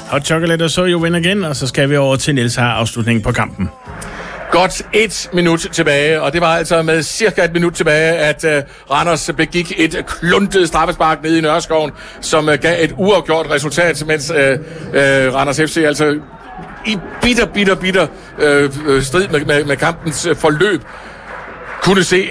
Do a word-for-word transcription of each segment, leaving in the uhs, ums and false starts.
Hot Chocolate og så jo win igen, og så skal vi over til Niels her afslutningen på kampen. Godt et minut tilbage, og det var altså med cirka et minut tilbage, at uh, Randers begik et kluntet straffespark nede i Nørreskoven, som uh, gav et uafgjort resultat, mens uh, uh, Randers F C altså i bitter, bitter, bitter uh, strid med, med, med kampens uh, forløb kunne se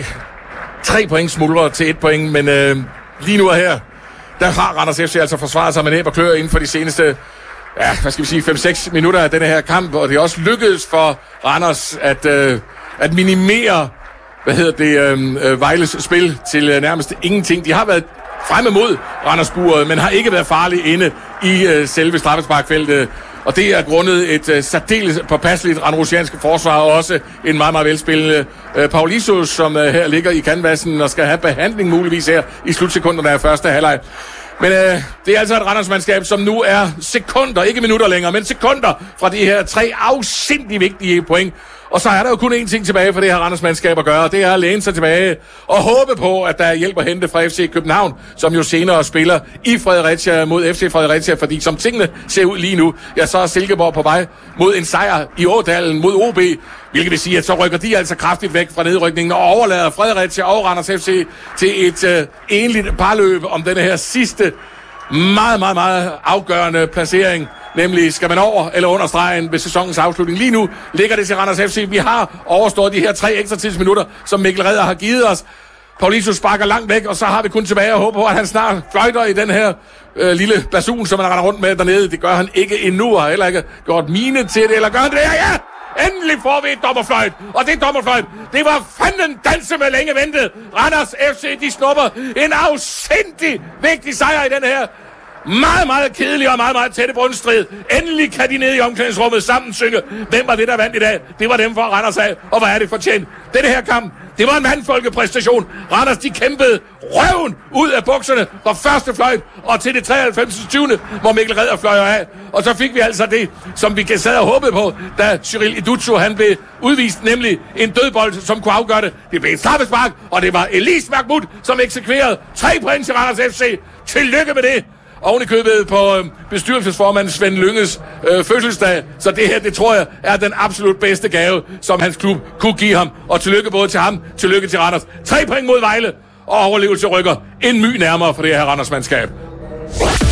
tre point smuldre til et point, men uh, lige nu og her, der har Randers F C altså forsvaret sig med næb og klør inden for de seneste ja, hvad skal vi sige, fem seks minutter af denne her kamp, og det er også lykkedes for Randers at, øh, at minimere, hvad hedder det, øh, Vejles spil til øh, nærmest ingenting. De har været fremme mod Randersburet, men har ikke været farlige inde i øh, selve straffesparkfeltet, og det er grundet et øh, særdeles påpasseligt randrusianske forsvar, og også en meget, meget velspillende øh, Paulisus, som øh, her ligger i kanvassen og skal have behandling muligvis her i slutsekunderne af første halvleg. Men øh, det er altså et Randers-mandskab, som nu er sekunder, ikke minutter længere, men sekunder fra de her tre afsindig vigtige point. Og så er der jo kun én ting tilbage for det her Randers-mandskab at gøre, og det er at læne sig tilbage og håbe på, at der er hjælp at hente fra F C København, som jo senere spiller i Fredericia mod F C Fredericia, fordi som tingene ser ud lige nu, ja, så er Silkeborg på vej mod en sejr i Ådalen mod O B, hvilket vil sige, at så rykker de altså kraftigt væk fra nedrykningen og overlader Fredericia og Randers F C til et øh, enligt parløb om denne her sidste meget, meget, meget afgørende placering. Nemlig, skal man over eller under stregen ved sæsonens afslutning? Lige nu ligger det til Randers F C. Vi har overstået de her tre ekstra tidsminutter, som Mikkel Redder har givet os. Paulius sparker langt væk, og så har vi kun tilbage og håbe på, at han snart fløjter i den her øh, lille basun, som han render rundt med dernede. Det gør han ikke endnu, og har heller ikke gjort mine til det, eller gør han det? Ja, ja! Endelig får vi et dommerfløjt, og det dommerfløjt, det var fanden danse med længe ventet. Randers F C, de snupper en afsindig vigtig sejr i den her meget, meget kedelig og meget, meget tætte bundstrid. Endelig kan de nede i omklædningsrummet sammen synge. Hvem var det, der vandt i dag? Det var dem for Randers af, og hvad er det fortjent? Denne her kamp, det var en mandfolkepræstation. Randers, de kæmpede røven ud af bukserne fra første fløjt og til det treoghalvfems tyvende hvor Mikkel Redder fløjer af. Og så fik vi altså det, som vi sad og håbede på, da Cyril Idutsu, han blev udvist, nemlig en dødbold, som kunne afgøre det. Det blev et straffespark, og det var Elise Mahmoud, som eksekverede tre point til Randers F C. Tillykke med det! Oven i købet på øh, bestyrelsesformand Svend Lynges øh, fødselsdag. Så det her, det tror jeg, er den absolut bedste gave, som hans klub kunne give ham. Og tillykke både til ham, tillykke til Randers. Tre point mod Vejle, og overlevelse rykker en my nærmere for det her Randers-mandskab.